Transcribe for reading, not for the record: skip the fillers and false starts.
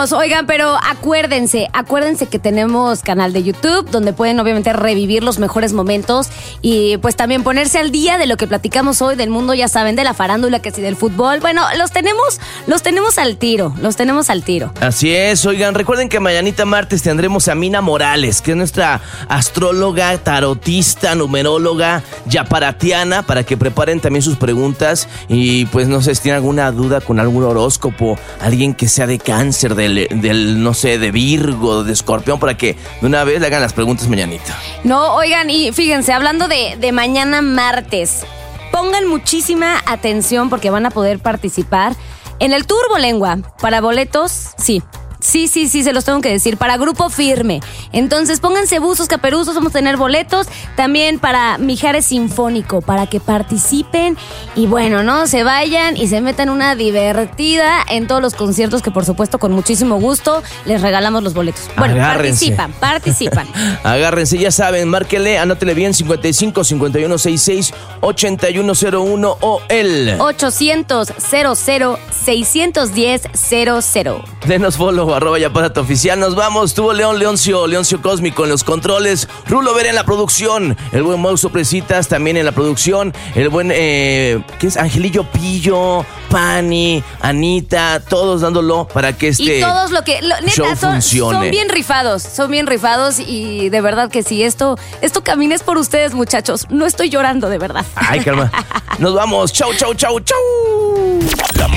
muchachos. Oigan, pero acuérdense que tenemos canal de YouTube donde pueden obviamente revivir los mejores momentos y pues también ponerse al día de lo que platicamos hoy del mundo, ya saben, de la farándula, que si del fútbol. Bueno, los tenemos al tiro. Así es, oigan, recuerden que mañanita martes tendremos a Mina Morales, que es nuestra astróloga, tarotista, numeróloga, yaparatiana, para que preparen también sus preguntas y pues no sé si tienen alguna duda con algún horóscopo, alguien que sea de Cáncer, del no sé, de Virgo, de Escorpión, para que de una vez le hagan las preguntas mañanita. No, oigan, y fíjense, hablando de mañana martes, pongan muchísima atención porque van a poder participar en el Turbolengua. Para boletos, sí, se los tengo que decir, para Grupo Firme. Entonces pónganse buzos, caperuzos, vamos a tener boletos también para Mijares Sinfónico, para que participen y bueno, no se vayan y se metan una divertida en todos los conciertos que por supuesto con muchísimo gusto les regalamos los boletos. Bueno, agárrense. participan. Agárrense, ya saben, márquele, anótele bien, 55 51 66 8101 o el 800 00 610 00. Denos follow, @yaparato-oficial. Nos vamos, tuvo Leoncio Cósmico en los controles, Rulo Vera en la producción, el buen Mau Sopresitas también en la producción, el buen, ¿qué es? Angelillo Pillo, Pani, Anita, todos dándolo para que y todos show neta, funcione. Son bien rifados y de verdad que sí, esto camina es por ustedes, muchachos, no estoy llorando de verdad. Ay, calma. Nos vamos, chau.